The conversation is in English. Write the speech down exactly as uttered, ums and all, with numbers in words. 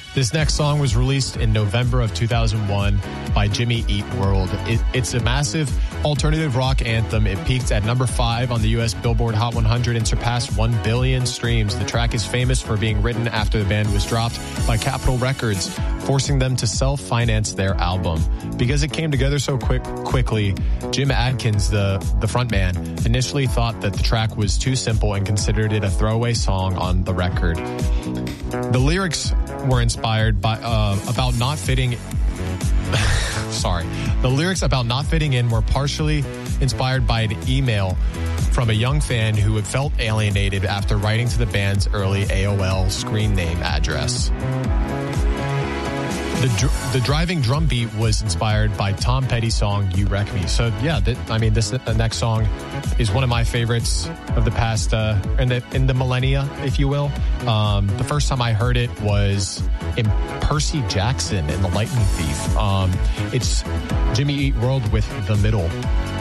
This next song was released in November of two thousand one by Jimmy Eat World. It, it's a massive alternative rock anthem. It peaked at number five on the U S Billboard Hot one hundred and surpassed one billion streams. The track is famous for being written after the band was dropped by Capitol Records, forcing them to self-finance their album. Because it came together so quick, quickly, Jim Adkins, the, the frontman, initially thought that the track was too simple and considered it a throwaway song on the record. The lyrics were inspired by uh, about not fitting sorry the lyrics about not fitting in were partially inspired by an email from a young fan who had felt alienated after writing to the band's early A O L screen name address. The dr- the driving drum beat was inspired by Tom Petty's song "You Wreck Me." So yeah, th- I mean, this the next song is one of my favorites of the past uh, in the in the millennia, if you will. Um, the first time I heard it was in Percy Jackson in The Lightning Thief. Um, it's Jimmy Eat World with "The Middle."